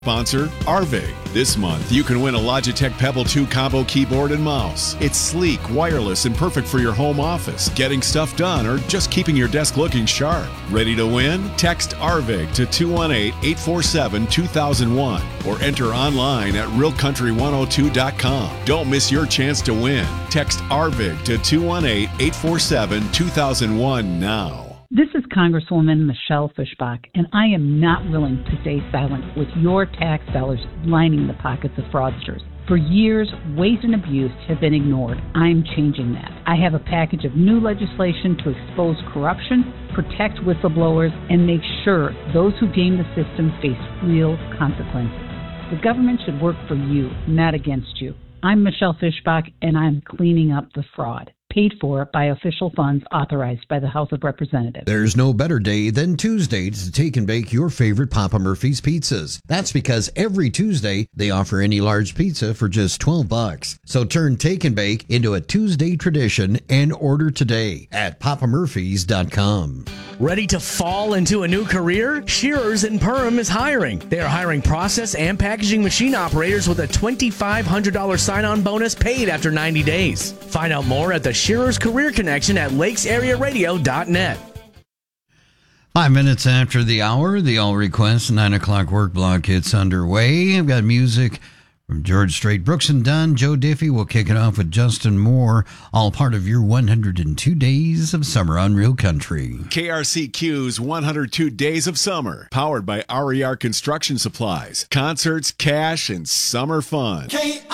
Sponsor Arvig. This month, you can win a Logitech Pebble 2 combo keyboard and mouse. It's sleek, wireless, and perfect for your home office, getting stuff done, or just keeping your desk looking sharp. Ready to win? Text Arvig to 218-847-2001 or enter online at realcountry102.com. Don't miss your chance to win. Text Arvig to 218-847-2001 now. This is Congresswoman Michelle Fischbach, and I am not willing to stay silent with your tax dollars lining the pockets of fraudsters. For years, waste and abuse have been ignored. I'm changing that. I have a package of new legislation to expose corruption, protect whistleblowers, and make sure those who game the system face real consequences. The government should work for you, not against you. I'm Michelle Fischbach, and I'm cleaning up the fraud. Paid for by official funds authorized by the House of Representatives. There's no better day than Tuesday to take and bake your favorite Papa Murphy's pizzas. That's because every Tuesday they offer any large pizza for just $12. So turn take and bake into a Tuesday tradition and order today at papamurphys.com. Ready to fall into a new career? Shearers and Perm is hiring. They are hiring process and packaging machine operators with a $2,500 sign-on bonus paid after 90 days. Find out more at the Shearers Career Connection at lakesarearadio.net. 5 minutes after the hour, the All Request 9 o'clock work block gets underway. I've got music from George Strait, Brooks and Dunn. Joe Diffie will kick it off with Justin Moore, all part of your 102 Days of Summer on Real Country. KRCQ's 102 Days of Summer, powered by RER Construction Supplies. Concerts, cash, and summer fun.